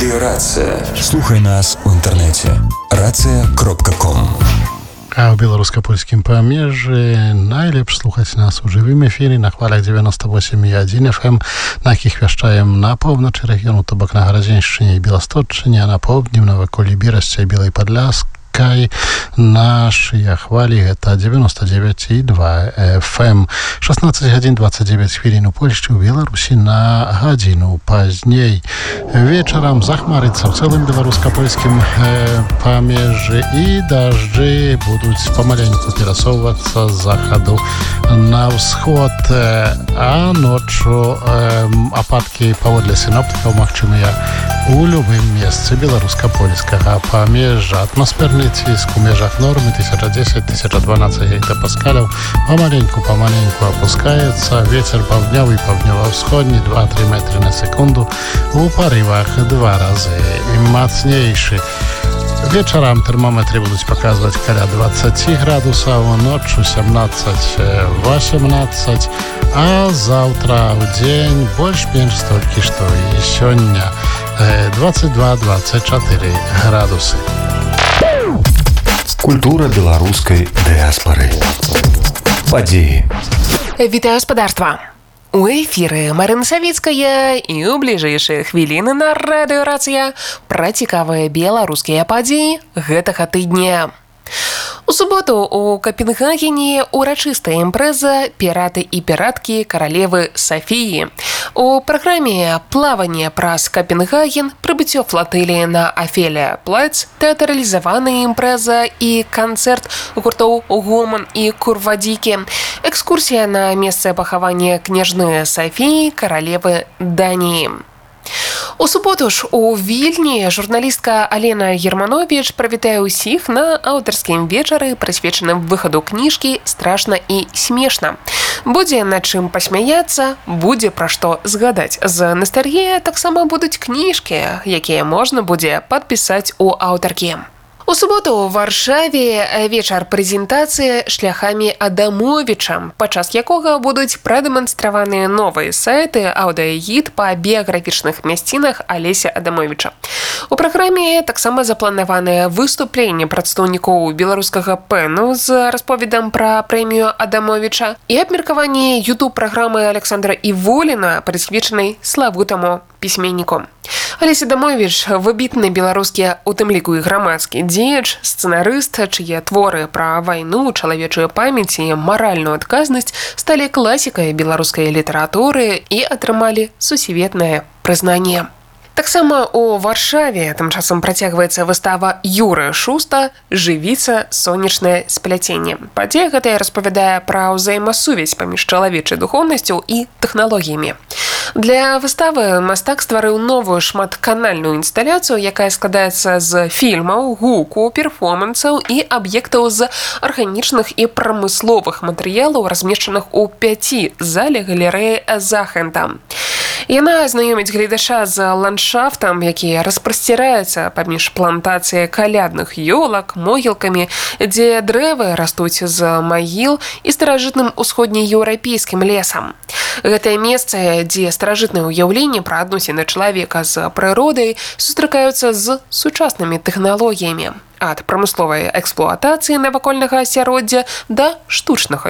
Радиорация. Слухай нас у інтэрнэце. Рацыя.ком. А ў беларуска-польскім памежжы найлепш слухаць нас у жывым эфіры на хвалях 98,1 FM, на якіх вяшчаем на поўначы рэгіёну, то бок на Гарадзеншчыне і Беласточчыне, а на поўднім наваколе Берасця і Белай Падляскай. Нашыя хвалі гэта 99,2 FM. 16 гадзін 29 хвілін у Польшчы, у Беларусі на гадзіну пазней. Вечарам захмарыцца ў цэлым беларуска-польскім памежжы і дажджы будуць памаленьку перасоўвацца з захаду на ўсход, а ноччу ападкі паводле сіноптыкаў магчымыя у любым месцы беларуска-польскага памежжа. Атмасферны ціск у межах нормы 1010-1012 гектапаскаляў памаленьку апускаецца. Вецер паўднёвы і паўднёва-ўсходні 2-3 метры на секунду, у парывах 2 разы мацнейшы. Вечарам тэрмометры будуць паказваць каля 20 градусаў, ноччу 17-18, а заўтра ў дзень больш-менш столькі, што і сёння 22-24 градусы. Культура беларускай дыаспары. Падзеі. Вітаю спадарства! У эфіры Марына Савіцкая і ў бліжэйшыя хвіліны на радыёрацыя пра цікавыя беларускія падзеі гэтага тыдня. У суботу у Капенгагене урачыстая імпрэза «Піраты і піраткі каралевы Сафіі». У праграме плаванне праз Капенгаген, прыбыццё флатыліі на Афелія Плац, тэатралізаваная імпрэза і канцэрт гуртоў «Гоман» і «Курвадзікі», экскурсія на месца пахавання княжны Сафіі, каралевы Даніі. У суботу ж у Вільні журналістка Алена Германович прывітае ўсіх на аўтарскім вечары, прысвечаным выхаду кніжкі «Страшна і смешна». Будзе над чым пасмяяцца, будзе пра што згадаць. З настальгіяй таксама будуць кніжкі, якія можна будзе падпісаць у аўтаркі. У суботу ў Варшаве вечар прэзентацыі шляхамі Адамовіча, падчас якога будуць прадэманстраваныя новыя сайты, аўдыёгід па біяграфічных мясцінах Алеся Адамовіча. У праграме таксама запланаванае выступленне прадстаўнікоў беларускага пэну з расповедам пра прэмію Адамовіча і абмеркаванне ютуб-праграмы Александра Іволіна, прысвечанай славутаму пісьменніку. Алеся Адамовіч – выбітны беларускі, у тым ліку і грамадскі дзеяч, сцэнарыст, чые творы пра вайну, чалавечую памяць і маральную адказнасць сталі класікай беларускай літаратуры і атрымалі сусветнае прызнанне. Таксама у Варшаве тым часам працягваецца выстава Юрыя Шуста «Жывіца. Сонечнае спляценне». Падзея гэтая распавядае пра ўзаемасувязь паміж чалавечай духоўнасцю і тэхналогіямі. Для выставы мастак стварыў новую шматканальную інсталяцыю, якая складаецца з фільмаў, гуку, перформансаў і аб'ектаў з арганічных і прамысловых матэрыялаў, размешчаных у 5 зале галерэі Захента. Яна знаёміць гледача з ландшафтам, які распрасціраецца паміж плантацыяй калядных ёлак, могілкамі, дзе дрэвы растуць з магіл і старажытным усходнееўрапейскім лесам. Гэтае месца, дзе старажытныя ўяўленні пра адносіны чалавека з прыродай сустракаюцца з сучаснымі тэхналогіямі, ад прамысловай эксплуатацыі навакольнага асяроддзя да штучнага